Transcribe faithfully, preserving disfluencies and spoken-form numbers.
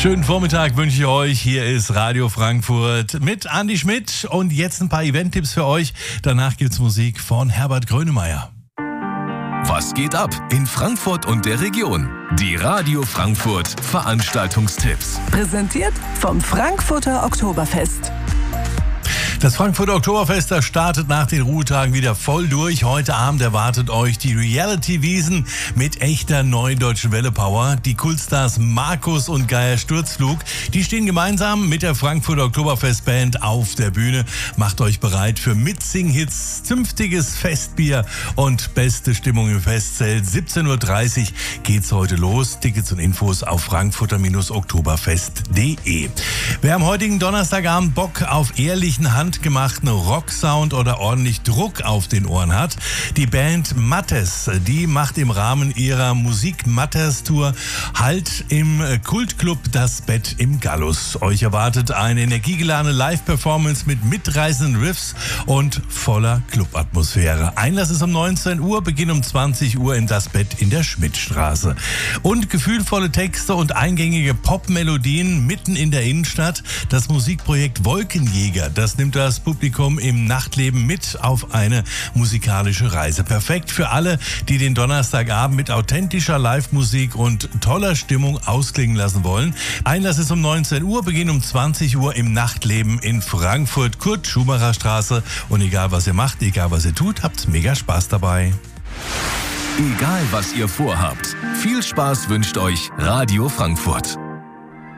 Schönen Vormittag wünsche ich euch. Hier ist Radio Frankfurt mit Andi Schmidt und jetzt ein paar Event-Tipps für euch. Danach gibt's Musik von Herbert Grönemeyer. Was geht ab in Frankfurt und der Region? Die Radio Frankfurt Veranstaltungstipps. Präsentiert vom Frankfurter Oktoberfest. Das Frankfurter Oktoberfest, das startet nach den Ruhetagen wieder voll durch. Heute Abend erwartet euch die Reality-Wiesn mit echter neuen deutschen Welle-Power. Die Kultstars Markus und Geier Sturzflug, die stehen gemeinsam mit der Frankfurter Oktoberfest-Band auf der Bühne. Macht euch bereit für Mitsing-Hits, zünftiges Festbier und beste Stimmung im Festzelt. siebzehn Uhr dreißig geht's heute los. Tickets und Infos auf frankfurter oktoberfest punkt de. Wer am heutigen Donnerstagabend Bock auf ehrlichen Hand gemachten Rocksound oder ordentlich Druck auf den Ohren hat. Die Band Mattes, die macht im Rahmen ihrer Musik-Matters-Tour Halt im Kultclub Das Bett im Gallus. Euch erwartet eine energiegeladene Live-Performance mit mitreißenden Riffs und voller Clubatmosphäre. Einlass ist um neunzehn Uhr, Beginn um zwanzig Uhr in Das Bett in der Schmidtstraße. Und gefühlvolle Texte und eingängige Popmelodien mitten in der Innenstadt. Das Musikprojekt Wolkenjäger, das nimmt das Publikum im Nachtleben mit auf eine musikalische Reise. Perfekt für alle, die den Donnerstagabend mit authentischer Live-Musik und toller Stimmung ausklingen lassen wollen. Einlass ist um neunzehn Uhr, Beginn um zwanzig Uhr im Nachtleben in Frankfurt, Kurt-Schumacher-Straße. Und egal was ihr macht, egal was ihr tut, habt mega Spaß dabei. Egal was ihr vorhabt, viel Spaß wünscht euch Radio Frankfurt.